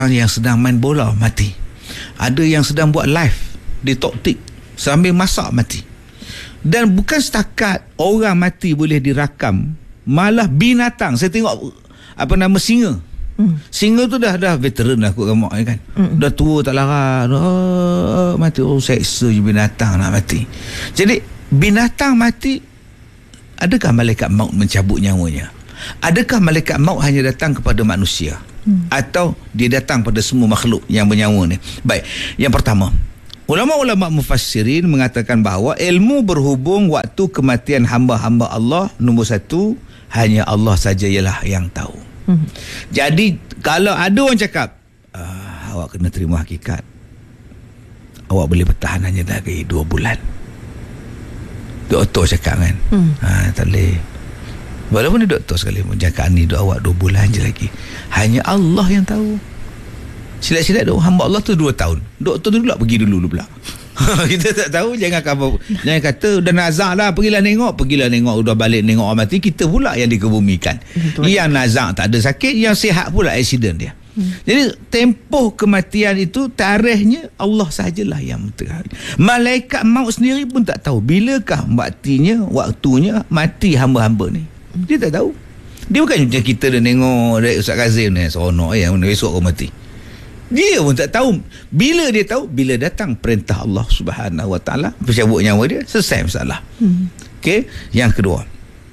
yang sedang main bola mati. Ada yang sedang buat live di Toktik sambil masak mati. Dan bukan setakat orang mati boleh dirakam, malah binatang. Saya tengok singa. Singa tu dah veteran lah kot gamak kan. Dah tua tak larat. Mati. Seksa je binatang nak mati. Jadi binatang mati, adakah malaikat maut mencabut nyawanya? Adakah malaikat maut hanya datang kepada manusia? Atau dia datang pada semua makhluk yang bernyawa ni? Baik, yang pertama, ulama-ulama mufassirin mengatakan bahawa ilmu berhubung waktu kematian hamba-hamba Allah, nombor satu, hanya Allah saja ialah yang tahu. Jadi kalau ada orang cakap awak kena terima hakikat, awak boleh bertahan hanya lagi 2 bulan, doktor cakap kan, tak boleh. Walaupun dia doktor sekali pun cakap ni awak 2 bulan je lagi, hanya Allah yang tahu. Silat-silat hamba Allah tu 2 tahun, doktor tu pula pergi dulu pula. Kita tak tahu. Jangan kata dah nazak lah, pergilah nengok, udah balik nengok orang mati, kita pula yang dikebumikan. Yang nazak tak ada sakit, yang sihat pula aksiden dia. Jadi tempoh kematian itu, tarikhnya Allah sahajalah yang mengetahui. Malaikat maut sendiri pun tak tahu bilakah waktunya mati hamba-hamba ni. Dia tak tahu. Dia bukan macam kita dah tengok Ustaz Kazim ni seronok yang besok orang mati. Dia pun tak tahu. Bila dia tahu? Bila datang perintah Allah Subhanahu Wa Taala pencabut nyawa dia, selesai masalah. Okey, yang kedua,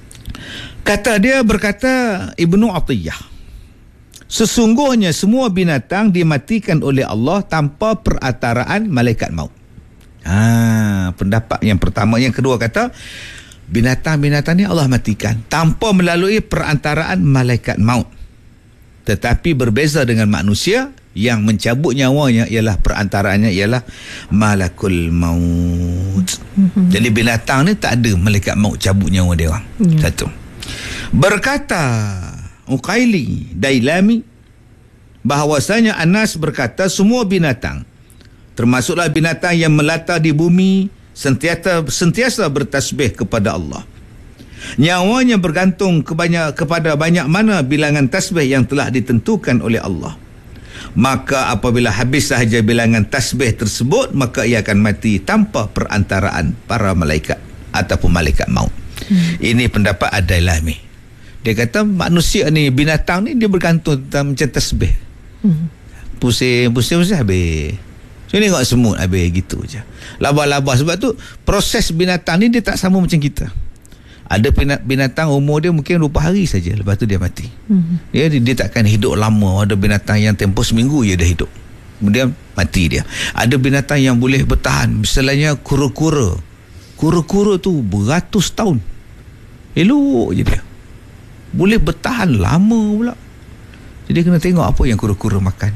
berkata Ibnu Atiyah, sesungguhnya semua binatang dimatikan oleh Allah tanpa perantaraan malaikat maut. Pendapat yang pertama. Yang kedua kata binatang-binatang ni Allah matikan tanpa melalui perantaraan malaikat maut. Tetapi berbeza dengan manusia yang mencabut nyawanya ialah perantaraannya ialah malakul maut. Jadi binatang ni tak ada malaikat maut cabut nyawa dia orang. Satu. Berkata Uqaili Dailami bahawasanya Anas berkata semua binatang, termasuklah binatang yang melata di bumi, sentiasa bertasbih kepada Allah. Nyawanya bergantung kepada banyak mana bilangan tasbih yang telah ditentukan oleh Allah. Maka apabila habis sahaja bilangan tasbih tersebut, maka ia akan mati tanpa perantaraan para malaikat ataupun malaikat maut. Ini pendapat Ad-Dailami. Dia kata manusia ni, binatang ni, dia bergantung macam tasbih. Pusing habis. So tengok semut habis, gitu je. Labah-labah. Sebab tu proses binatang ni dia tak sama macam kita. Ada binatang umur dia mungkin 20 hari saja, lepas tu dia mati. Dia takkan hidup lama. Ada binatang yang tempoh seminggu je dah hidup, kemudian mati dia. Ada binatang yang boleh bertahan, misalnya kura-kura. Kura-kura tu beratus tahun, elok je dia, boleh bertahan lama pula. Jadi kena tengok apa yang kura-kura makan.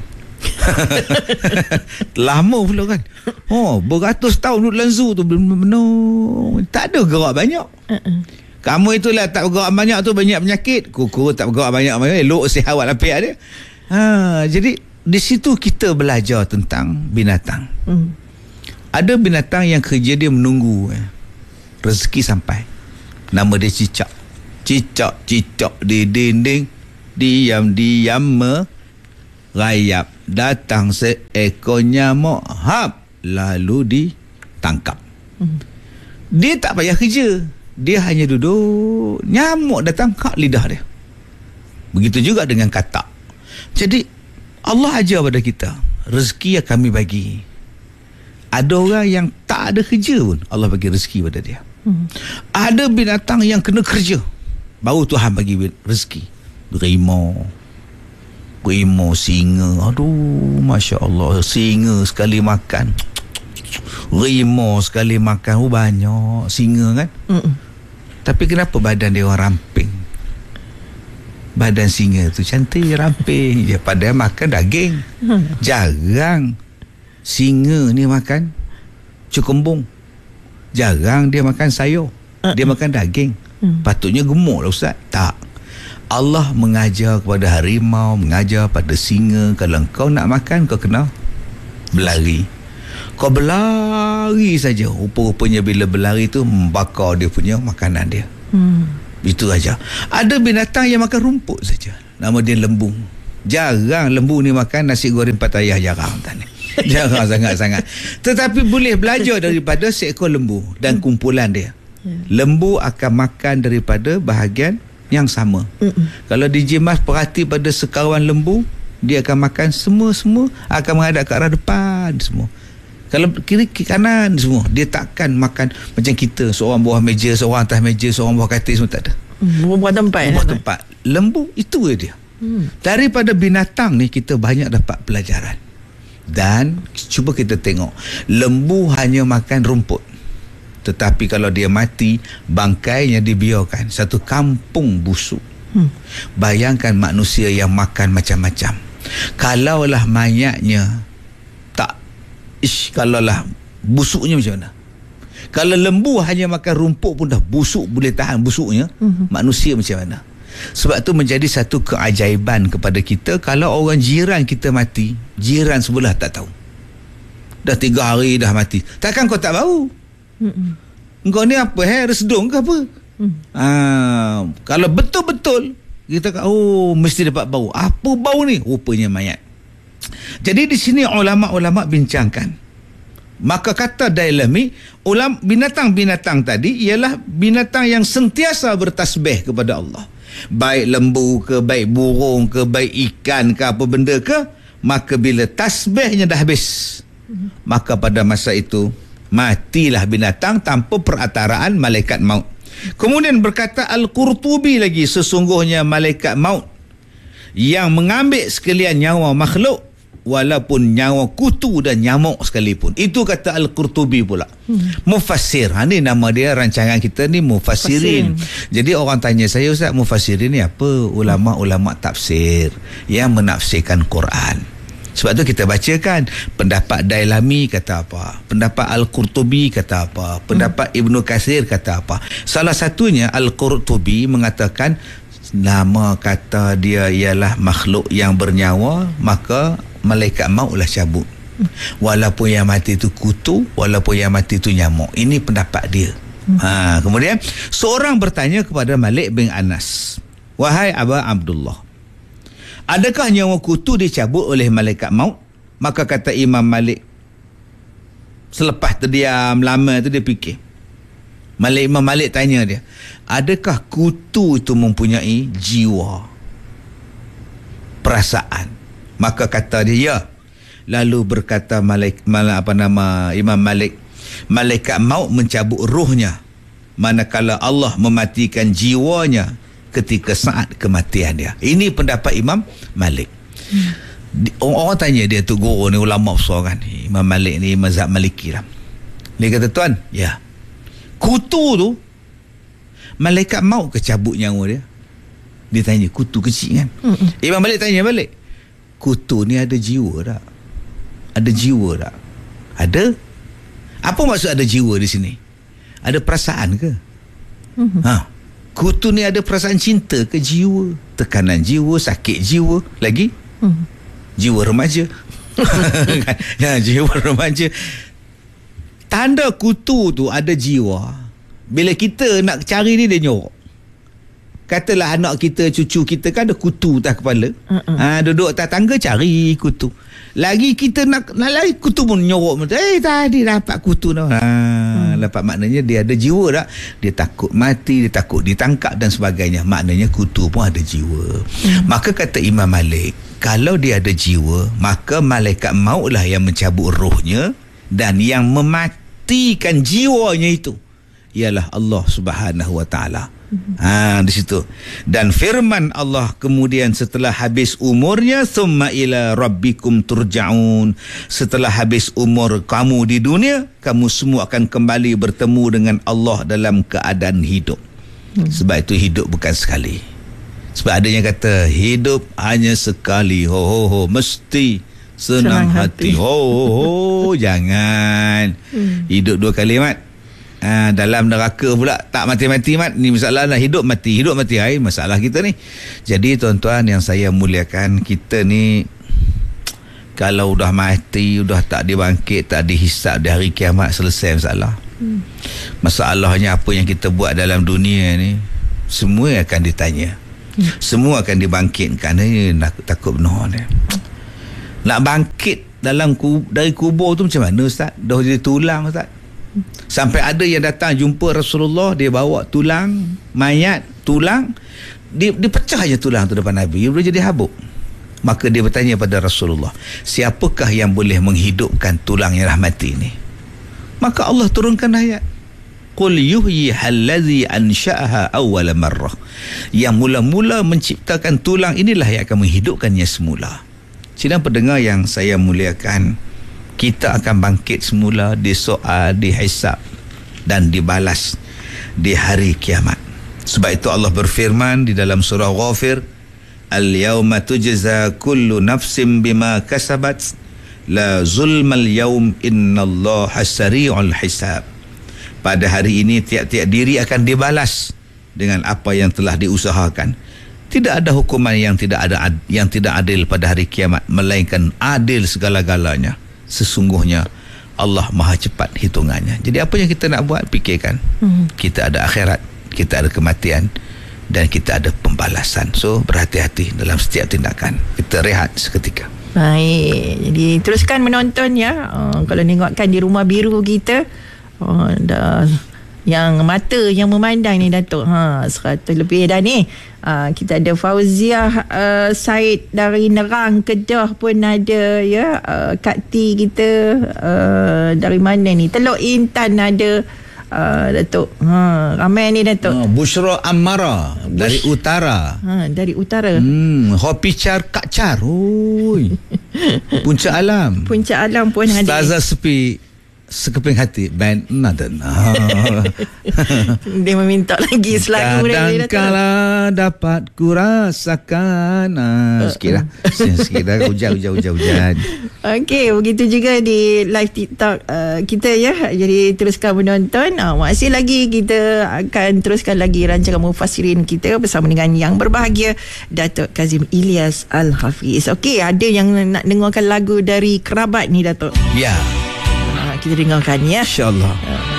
Lama pula kan. Beratus tahun duduk dalam zoo tu, benar-benar tak ada gerak banyak. Kamu itulah tak bergerak banyak tu banyak penyakit. Kura-kura tak bergerak banyak, elok, sihat, lapiak dia. Jadi di situ kita belajar tentang binatang. Ada binatang yang kerja dia menunggu rezeki sampai. Nama dia cicak. Cicak di dinding, diam-diam merayap. Datang seekor nyamuk, lalu ditangkap. Dia tak payah kerja, dia hanya duduk, nyamuk datang kat lidah dia. Begitu juga dengan katak. Jadi Allah ajar pada kita, rezeki yang kami bagi. Ada orang yang tak ada kerja pun Allah bagi rezeki pada dia. Ada binatang yang kena kerja, baru Tuhan bagi rezeki. Rimau, singa. Aduh, Masya Allah. Singa sekali makan, rimau sekali makan, banyak singa kan. Tapi kenapa badan dia orang ramping? Badan singa tu cantik, ramping. Dia padahal makan daging. Jarang singa ni makan cukembung, jarang dia makan sayur. Dia makan daging. Patutnya gemuk lah Ustaz. Tak. Allah mengajar kepada harimau, mengajar pada singa, kalau kau nak makan, kau kena berlari. Kau berlari saja. Rupa-rupanya bila berlari tu membakar dia punya makanan dia. Itu saja. Ada binatang yang makan rumput saja, nama dia lembung. Jarang lembu ni makan nasi goreng Pattaya, jarang tanya. Jarang sangat-sangat. Tetapi boleh belajar daripada seekor lembu dan kumpulan dia. Lembu akan makan daripada bahagian yang sama. Kalau DJ Mas perhati pada sekawan lembu, dia akan makan semua akan menghadap ke arah depan semua. Kalau kiri kanan semua, dia takkan makan macam kita, seorang bawah meja, seorang atas meja, seorang bawah katil, semua tak ada. Buat tempat. Lembu itu dia. Daripada binatang ni kita banyak dapat pelajaran. Dan cuba kita tengok, lembu hanya makan rumput. Tetapi kalau dia mati, bangkainya dibiarkan. Satu kampung busuk. Bayangkan manusia yang makan macam-macam. Kalaulah mayatnya kalaulah busuknya macam mana? Kalau lembu hanya makan rumput pun dah busuk, boleh tahan busuknya, manusia macam mana? Sebab tu menjadi satu keajaiban kepada kita. Kalau orang jiran kita mati, jiran sebelah tak tahu. Dah 3 hari dah mati, takkan kau tak bau? Engkau ni apa, resedung ke apa? Kalau betul-betul kita kata, mesti dapat bau. Apa bau ni? Rupanya mayat. Jadi di sini ulama-ulama bincangkan. Maka kata Dailami, binatang-binatang tadi ialah binatang yang sentiasa bertasbih kepada Allah. Baik lembu ke, baik burung ke, baik ikan ke, apa benda ke, maka bila tasbihnya dah habis, maka pada masa itu matilah binatang tanpa perataraan malaikat maut. Kemudian berkata Al-Qurtubi lagi, sesungguhnya malaikat maut yang mengambil sekalian nyawa makhluk, walaupun nyawa kutu dan nyamuk sekalipun. Itu kata Al-Qurtubi pula. Mufassir. Ni nama dia, rancangan kita ni Mufassirin. Jadi orang tanya saya, Ustaz, Mufassirin ni apa? Ulama-ulama tafsir yang menafsirkan Quran. Sebab tu kita bacakan pendapat Dailami kata apa, pendapat Al-Qurtubi kata apa, pendapat Ibnu Katsir kata apa. Salah satunya Al-Qurtubi mengatakan nama kata dia ialah makhluk yang bernyawa, maka malaikat mautlah cabut. Walaupun yang mati itu kutu, walaupun yang mati itu nyamuk. Ini pendapat dia. Kemudian seorang bertanya kepada Malik bin Anas, wahai Aba Abdullah, adakah nyawa kutu dicabut oleh malaikat maut? Maka kata Imam Malik, selepas terdiam lama tu dia fikir. Imam Malik tanya dia, adakah kutu itu mempunyai jiwa, perasaan? Maka kata dia, ya. Lalu berkata Imam Malik, malaikat maut mencabut ruhnya manakala Allah mematikan jiwanya ketika saat kematian dia. Ini pendapat Imam Malik. Orang tanya dia tu, guru ni ulama besar kan, Imam Malik ni mazhab Maliki lah. Dia kata, tuan, ya, kutu tu malaikat maut ke cabut nyawa dia? Dia tanya, kutu kecil kan? Imam Malik tanya balik, kutu ni ada jiwa tak? Ada jiwa tak? Ada? Apa maksud ada jiwa di sini? Ada perasaan ke? Kutu ni ada perasaan cinta ke, jiwa, tekanan jiwa, sakit jiwa, lagi jiwa remaja. Jiwa remaja. Tanda kutu tu ada jiwa. Bila kita nak cari ni, dia nyorok. Katalah anak kita, cucu kita kan ada kutu atas kepala. Duduk atas tangga cari kutu. Lagi kita nak lari, kutu pun nyorok. Tadi dapat kutu tu. Dapat maknanya dia ada jiwa tak? Dia takut mati, dia takut ditangkap dan sebagainya. Maknanya kutu pun ada jiwa. Maka kata Imam Malik, kalau dia ada jiwa, maka malaikat mautlah yang mencabut rohnya, dan yang mematikan jiwanya itu ialah Allah Subhanahu wa taala. Di situ. Dan firman Allah kemudian setelah habis umurnya, summa ila rabbikum turja'un, setelah habis umur kamu di dunia, kamu semua akan kembali bertemu dengan Allah dalam keadaan hidup. Sebab itu hidup bukan sekali. Sebab adanya kata hidup hanya sekali, mesti senang hati. Jangan hidup 2 kali, Mat. Dalam neraka pula tak mati-mati, Mat. Ni masalah lah, hidup mati. Hai, masalah kita ni. Jadi tuan-tuan yang saya muliakan, kita ni kalau dah mati, dah tak dibangkit, tak dihisap di hari kiamat, selesai masalah. Masalahnya apa yang kita buat dalam dunia ni, semua akan ditanya. Semua akan dibangkitkan. Takut benar ni. Nak bangkit dari kubur tu macam mana Ustaz? Dah jadi tulang Ustaz. Sampai ada yang datang jumpa Rasulullah, dia bawa tulang mayat, tulang dipecah je tulang tu depan Nabi, dia boleh jadi habuk. Maka dia bertanya pada Rasulullah, siapakah yang boleh menghidupkan tulang yang dah mati ni? Maka Allah turunkan ayat, qul yuhyiha allazi ansha'aha awwal marrah. Yang mula-mula menciptakan tulang inilah yang akan menghidupkannya semula. Sidang pendengar yang saya muliakan, kita akan bangkit semula, disoal, dihisab dan dibalas di hari kiamat. Sebab itu Allah berfirman di dalam surah Ghafir, al-yawma tujza kullu nafsin bima kasabat la zulmal yawm innallaha sari'ul hisab. Pada hari ini tiap-tiap diri akan dibalas dengan apa yang telah diusahakan. Tidak ada hukuman yang tidak adil pada hari kiamat, melainkan adil segala-galanya. Sesungguhnya Allah Maha cepat hitungannya. Jadi apa yang kita nak buat, fikirkan. Kita ada akhirat, kita ada kematian, dan kita ada pembalasan. So berhati-hati dalam setiap tindakan. Kita rehat seketika. Baik, jadi teruskan menonton ya. Kalau tengokkan di rumah biru kita, dah yang mata yang memandang ni Datuk, 100 lebih dah ni. Kita ada Fauziah Said dari Nerang, Kedah pun ada ya. Kak T kita dari mana ni, Teluk Intan ada Datuk. Ramai ni Datuk. Bushra Ammara dari utara. Dari utara. Hopi Char Kak Char. Oi. Puncak Alam. Puncak Alam pun ada. Ustazah Sepi Sekeping Hati band Nathan. Dia meminta lagi selagu dia. Kadangkala dapat ku rasakan. Sikit dah hujan. Okey, begitu juga di live TikTok kita ya. Jadi teruskan menonton. Masih lagi kita akan teruskan lagi rancangan Mufassirin kita bersama dengan yang berbahagia Datuk Kazim Ilyas Al-Hafiz. Okey, ada yang nak dengarkan lagu dari Kerabat ni Datuk. Ya. Kita dengarkan ya. InsyaAllah.